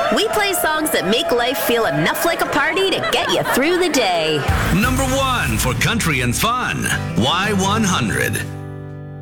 We play songs that make life feel enough like a party to get you through the day. Number 1 for country and fun, Y100.